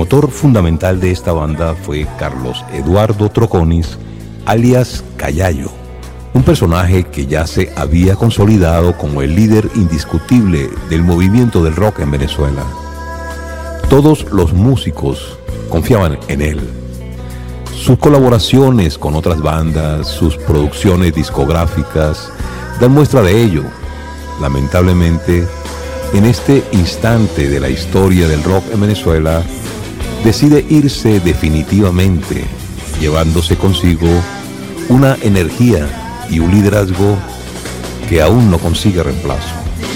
motor fundamental de esta banda fue Carlos Eduardo Troconis, alias Callayo, un personaje que ya se había consolidado como el líder indiscutible del movimiento del rock en Venezuela. Todos los músicos confiaban en él. Sus colaboraciones con otras bandas, sus producciones discográficas, dan muestra de ello. Lamentablemente, en este instante de la historia del rock en Venezuela, decide irse definitivamente, llevándose consigo una energía y un liderazgo que aún no consigue reemplazo.